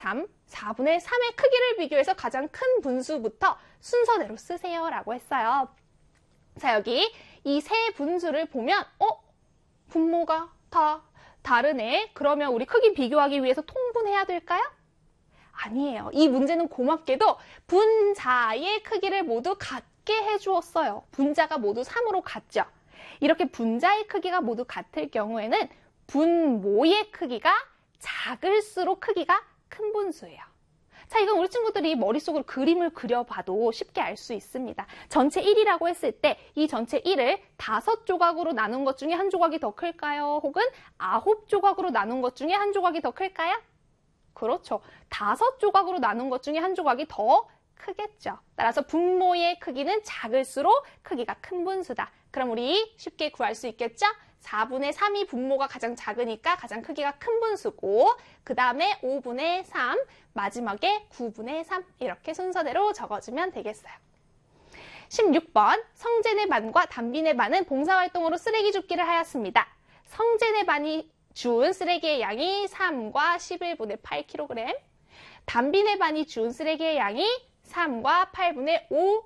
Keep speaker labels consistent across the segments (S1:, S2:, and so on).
S1: 3, 4분의 3의 크기를 비교해서 가장 큰 분수부터 순서대로 쓰세요 라고 했어요. 자, 여기 이 세 분수를 보면 분모가 다 다르네. 그러면 우리 크기 비교하기 위해서 통분해야 될까요? 아니에요. 이 문제는 고맙게도 분자의 크기를 모두 같게 해주었어요. 분자가 모두 3으로 같죠. 이렇게 분자의 크기가 모두 같을 경우에는 분모의 크기가 작을수록 크기가 큰 분수예요. 자, 이건 우리 친구들이 머릿속으로 그림을 그려봐도 쉽게 알 수 있습니다. 전체 1이라고 했을 때 이 전체 1을 5조각으로 나눈 것 중에 한 조각이 더 클까요? 혹은 9조각으로 나눈 것 중에 한 조각이 더 클까요? 그렇죠. 5조각으로 나눈 것 중에 한 조각이 더 크겠죠. 따라서 분모의 크기는 작을수록 크기가 큰 분수다. 그럼 우리 쉽게 구할 수 있겠죠? 4분의 3이 분모가 가장 작으니까 가장 크기가 큰 분수고, 그 다음에 5분의 3, 마지막에 9분의 3 이렇게 순서대로 적어주면 되겠어요. 16번, 성진의 반과 담빈의 반은 봉사활동으로 쓰레기 줍기를 하였습니다. 성진의 반이 준 쓰레기의 양이 3과 11분의 8kg, 담빈의 반이 준 쓰레기의 양이 3과 8분의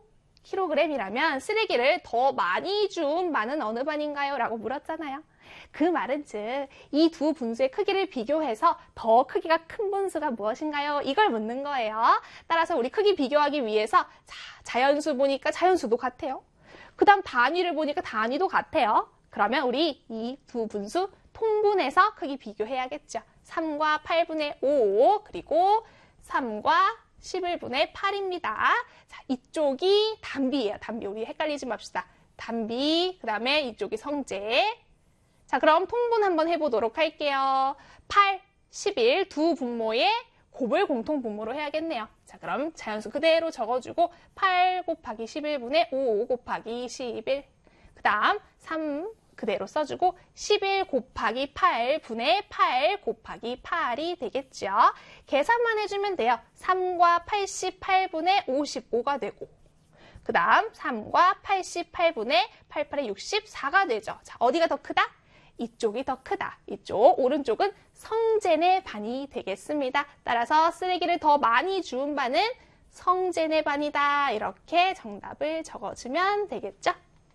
S1: 5kg이라면 쓰레기를 더 많이 준 반은 어느 반인가요? 라고 물었잖아요. 그 말은 즉 이 두 분수의 크기를 비교해서 더 크기가 큰 분수가 무엇인가요? 이걸 묻는 거예요. 따라서 우리 크기 비교하기 위해서 자연수 보니까 자연수도 같아요. 그 다음 단위를 보니까 단위도 같아요. 그러면 우리 이 두 분수 통분해서 크기 비교해야겠죠. 3과 8분의 5 그리고 3과 11분의 8입니다. 자, 이쪽이 담비예요. 담비. 우리 헷갈리지 맙시다. 담비, 그 다음에 이쪽이 성재. 자, 그럼 통분 한번 해보도록 할게요. 8, 11 두 분모의 곱을 공통 분모로 해야겠네요. 자, 그럼 자연수 그대로 적어주고 8 곱하기 11분의 5 곱하기 11, 그 다음 3 그대로 써주고 11 곱하기 8분의 8 곱하기 8이 되겠죠. 계산만 해주면 돼요. 3과 88분의 55가 되고, 그 다음 3과 88분의 88의 64가 되죠. 자, 어디가 더 크다? 이쪽이 더 크다. 이쪽 오른쪽은 성진의 반이 되겠습니다. 따라서 쓰레기를 더 많이 주운 반은 성진의 반이다. 이렇게 정답을 적어주면 되겠죠.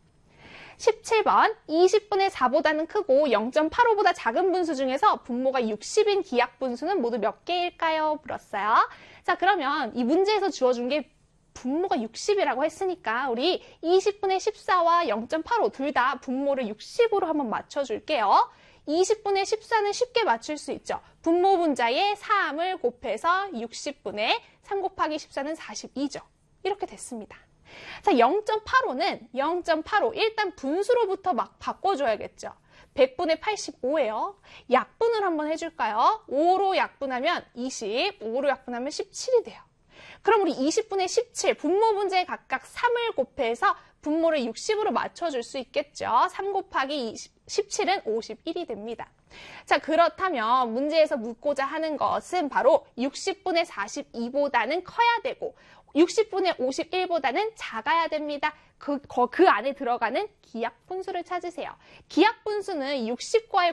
S1: 17번, 20분의 4보다는 크고 0.85보다 작은 분수 중에서 분모가 60인 기약 분수는 모두 몇 개일까요? 물었어요. 자, 그러면 이 문제에서 주어준 게 분모가 60이라고 했으니까 우리 20분의 14와 0.85 둘 다 분모를 60으로 한번 맞춰줄게요. 20분의 14는 쉽게 맞출 수 있죠. 분모 분자에 3을 곱해서 60분의 3 곱하기 14는 42죠. 이렇게 됐습니다. 자, 0.85는 0.85 일단 분수로부터 막 바꿔줘야겠죠. 100분의 85예요. 약분을 한번 해줄까요? 5로 약분하면 20, 5로 약분하면 17이 돼요. 그럼 우리 20분의 17 분모 분자에 각각 3을 곱해서 분모를 60으로 맞춰줄 수 있겠죠. 3 곱하기 17은 51이 됩니다. 자, 그렇다면 문제에서 묻고자 하는 것은 바로 60분의 42보다는 커야 되고 60분의 51보다는 작아야 됩니다. 그 안에 들어가는 기약분수를 찾으세요. 기약분수는 60과의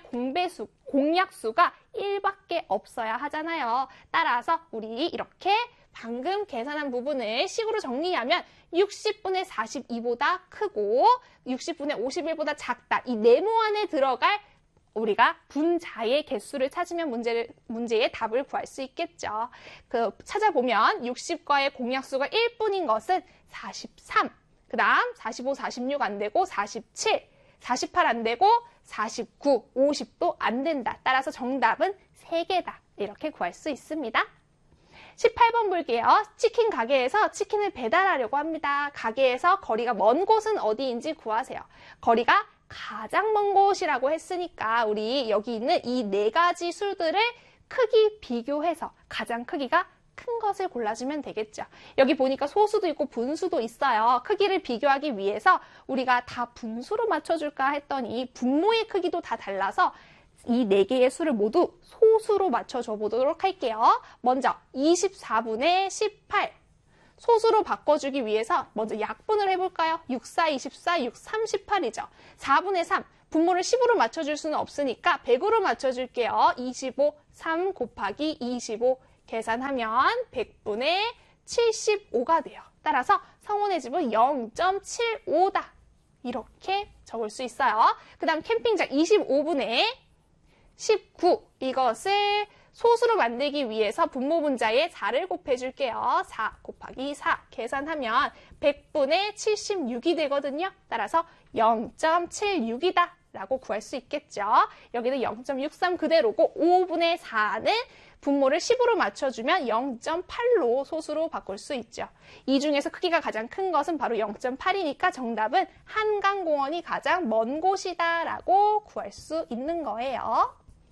S1: 공약수가 1밖에 없어야 하잖아요. 따라서 우리 이렇게 방금 계산한 부분을 식으로 정리하면 60분의 42보다 크고 60분의 51보다 작다. 이 네모 안에 들어갈 우리가 분자의 개수를 찾으면 문제의 답을 구할 수 있겠죠. 찾아보면 60과의 공약수가 1뿐인 것은 43, 그 다음 45, 46 안 되고 47, 48 안 되고 49, 50도 안 된다. 따라서 정답은 3개다. 이렇게 구할 수 있습니다. 18번 볼게요. 치킨 가게에서 치킨을 배달하려고 합니다. 가게에서 거리가 먼 곳은 어디인지 구하세요. 거리가 가장 먼 곳이라고 했으니까 우리 여기 있는 이 4가지 수들을 크기 비교해서 가장 크기가 큰 것을 골라주면 되겠죠. 여기 보니까 소수도 있고 분수도 있어요. 크기를 비교하기 위해서 우리가 다 분수로 맞춰줄까 했더니 분모의 크기도 다 달라서 이 4개의 수를 모두 소수로 맞춰줘 보도록 할게요. 먼저 24분의 18 소수로 바꿔주기 위해서 먼저 약분을 해볼까요? 6, 4, 24, 6, 38이죠. 4분의 3 분모를 10으로 맞춰줄 수는 없으니까 100으로 맞춰줄게요. 25, 3 곱하기 25 계산하면 100분의 75가 돼요. 따라서 성훈의 집은 0.75다. 이렇게 적을 수 있어요. 그 다음 캠핑장 25분의 19. 이것을 소수로 만들기 위해서 분모 분자에 4를 곱해줄게요. 4 곱하기 4 계산하면 100분의 76이 되거든요. 따라서 0.76이다 라고 구할 수 있겠죠. 여기는 0.63 그대로고 5분의 4는 분모를 10으로 맞춰주면 0.8로 소수로 바꿀 수 있죠. 이 중에서 크기가 가장 큰 것은 바로 0.8이니까 정답은 한강공원이 가장 먼 곳이다 라고 구할 수 있는 거예요.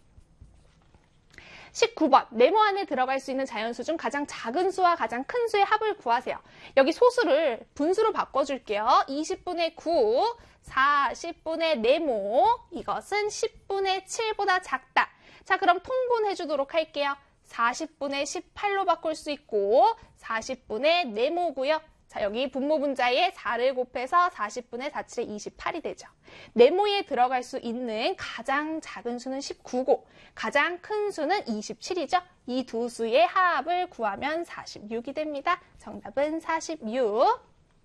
S1: 19번, 네모 안에 들어갈 수 있는 자연수 중 가장 작은 수와 가장 큰 수의 합을 구하세요. 여기 소수를 분수로 바꿔줄게요. 20분의 9, 40분의 네모, 이것은 10분의 7보다 작다. 자, 그럼 통분해주도록 할게요. 40분의 18로 바꿀 수 있고 40분의 네모고요. 자, 여기 분모 분자에 4를 곱해서 40분의 4, 7에 28이 되죠. 네모에 들어갈 수 있는 가장 작은 수는 19고 가장 큰 수는 27이죠. 이 두 수의 합을 구하면 46이 됩니다. 정답은 46.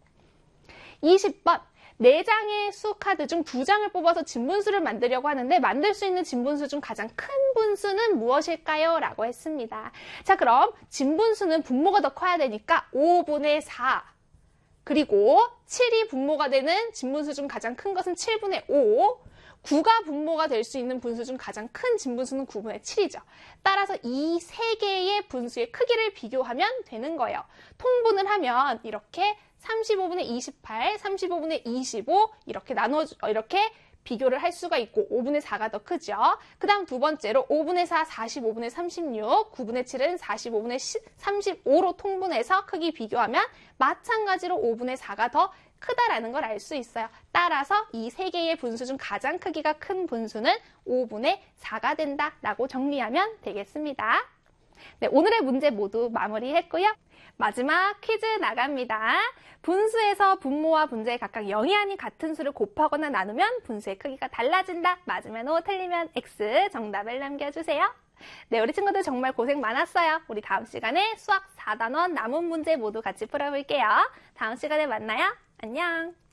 S1: 20번. 4장의 수 카드 중 2장을 뽑아서 진분수를 만들려고 하는데 만들 수 있는 진분수 중 가장 큰 분수는 무엇일까요? 라고 했습니다. 자, 그럼 진분수는 분모가 더 커야 되니까 5분의 4 그리고 7이 분모가 되는 진분수 중 가장 큰 것은 7분의 5 9가 분모가 될 수 있는 분수 중 가장 큰 진분수는 9분의 7이죠. 따라서 이 세 개의 분수의 크기를 비교하면 되는 거예요. 통분을 하면 이렇게 35분의 28, 35분의 25 이렇게 이렇게 비교를 할 수가 있고 5분의 4가 더 크죠. 그 다음 두 번째로 5분의 4, 45분의 36, 9분의 7은 45분의 35로 통분해서 크기 비교하면 마찬가지로 5분의 4가 더 크다라는 걸 알 수 있어요. 따라서 이 세 개의 분수 중 가장 크기가 큰 분수는 5분의 4가 된다라고 정리하면 되겠습니다. 네, 오늘의 문제 모두 마무리했고요. 마지막 퀴즈 나갑니다. 분수에서 분모와 분자의 각각 0이 아닌 같은 수를 곱하거나 나누면 분수의 크기가 달라진다. 맞으면 O, 틀리면 X. 정답을 남겨주세요. 네, 우리 친구들 정말 고생 많았어요. 우리 다음 시간에 수학 4단원 남은 문제 모두 같이 풀어볼게요. 다음 시간에 만나요. 안녕.